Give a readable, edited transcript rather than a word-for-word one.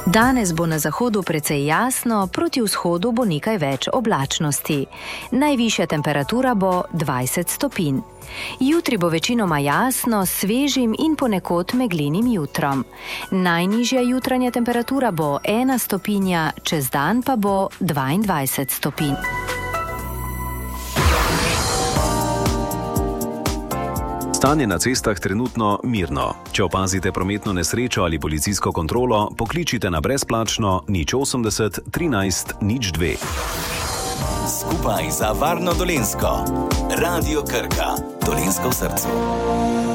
Danes bo na zahodu precej jasno, proti vzhodu bo nekaj več oblačnosti. Najvišja temperatura bo 20 stopinj. Jutri bo večinoma jasno, svežim in ponekod meglenim jutrom. Najnižja jutranja temperatura bo 1 stopinja, čez dan pa bo 22 stopinj. Stanje na cestah trenutno mirno. Če opazite prometno nesrečo ali policijsko kontrolo, pokličite na brezplačno 080 13 02. Skupaj za varno Dolenjsko. Radio Krka. Dolenjsko v srcu.